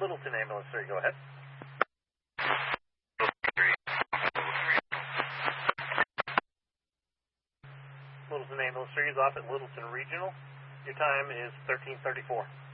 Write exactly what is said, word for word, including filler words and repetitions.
Littleton Ambulance three, go ahead. Littleton Ambulance three is off at Littleton Regional. Your time is thirteen thirty-four.